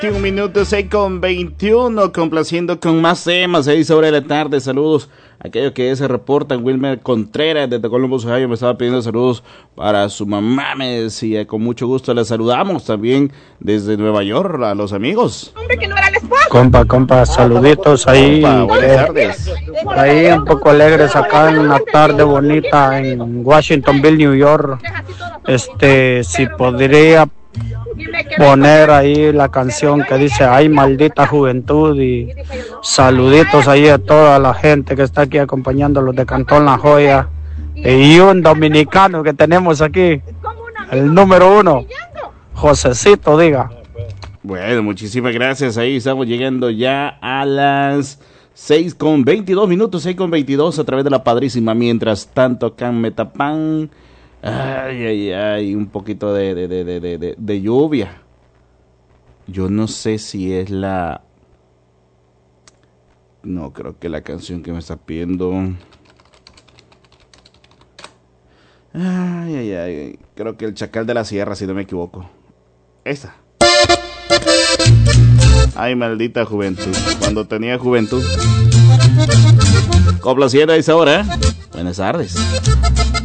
Un minuto 6:21, complaciendo con más temas, 6 de la tarde. Saludos a aquellos que se reportan. Wilmer Contreras desde Columbus, Ohio, me estaba pidiendo saludos para su mamá, me decía. Con mucho gusto les saludamos también desde Nueva York a los amigos. Hombre, que no era el esposo. Compa, saluditos ahí. Buenas tardes. Ahí un poco alegres acá en una tarde bonita en Washingtonville, New York. Si podría poner ahí la canción que dice "Ay, maldita juventud", y saluditos ahí a toda la gente que está aquí acompañándolos de Cantón La Joya, y un dominicano que tenemos aquí, el número 1, Josecito, diga. Bueno, muchísimas gracias. Ahí estamos llegando ya a las 6:22 minutos, 6:22 a través de la Padrísima. Mientras tanto, acá en Metapán, ay, un poquito de lluvia. Yo no sé si es la... No, creo que la canción que me está pidiendo... Ay, creo que el Chacal de la Sierra, si no me equivoco. Esa. Ay, maldita juventud. Cuando tenía juventud. Complaciendo a esa hora, ¿eh? Buenas tardes.